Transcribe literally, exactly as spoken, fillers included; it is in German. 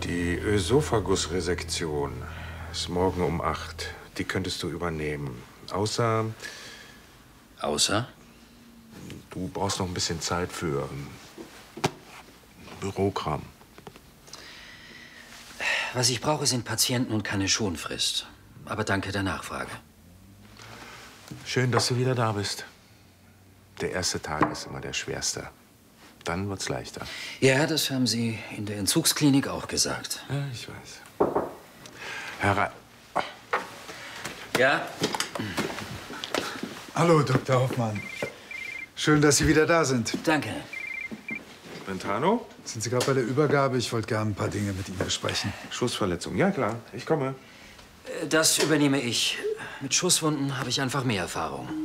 Die Ösophagus-Resektion ist morgen um acht. Die könntest du übernehmen. Außer... Außer? Du brauchst noch ein bisschen Zeit für ähm, Bürokram. Was ich brauche, sind Patienten und keine Schonfrist. Aber danke der Nachfrage. Schön, dass du wieder da bist. Der erste Tag ist immer der schwerste. Dann wird's leichter. Ja, das haben Sie in der Entzugsklinik auch gesagt. Ja, ich weiß. Herr Re Ja? Hallo, Doktor Hoffmann. Schön, dass Sie wieder da sind. Danke. Brentano? Sind Sie gerade bei der Übergabe? Ich wollte gerne ein paar Dinge mit Ihnen besprechen. Schussverletzung. Ja, klar. Ich komme. Das übernehme ich. Mit Schusswunden habe ich einfach mehr Erfahrung.